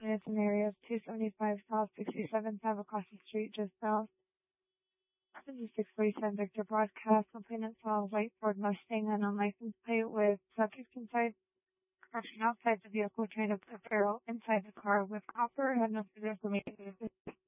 and it's an area of 275 South 67th Ave across the street just south. This is a 647 Victor broadcast. Complainant saw a white Ford Mustang and unlicensed plate with subject inside. Construction outside the vehicle trying to put a barrel inside the car with copper and no further information.